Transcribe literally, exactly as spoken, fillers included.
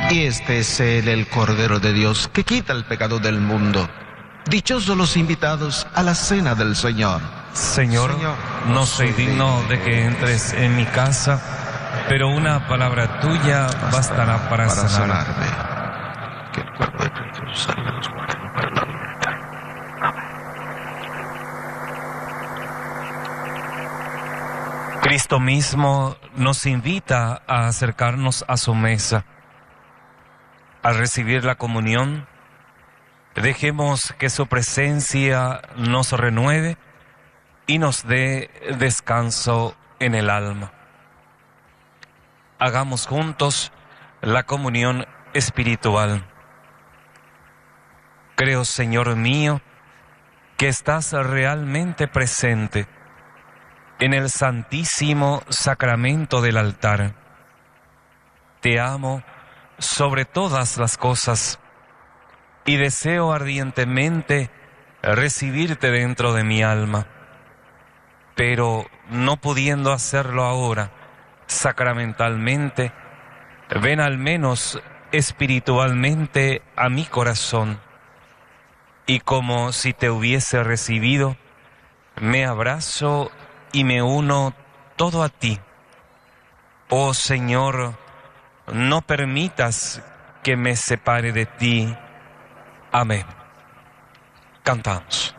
Y este es él, el Cordero de Dios, que quita el pecado del mundo. Dichosos los invitados a la cena del Señor. Señor, Señor no soy digno de que entres en mi casa, pero una palabra tuya bastará para, para sanarme. sanarme. Que el cuerpo de Cristo salve los guarde para la libertad. Cristo mismo nos invita a acercarnos a su mesa. Al recibir la comunión, dejemos que su presencia nos renueve y nos dé descanso en el alma. Hagamos juntos la comunión espiritual. Creo, Señor mío, que estás realmente presente en el santísimo sacramento del altar. Te amo sobre todas las cosas y deseo ardientemente recibirte dentro de mi alma, pero no pudiendo hacerlo ahora sacramentalmente, ven al menos espiritualmente a mi corazón y como si te hubiese recibido, me abrazo y me uno todo a ti. Oh Señor, no permitas que me separe de ti. Amén. Cantamos.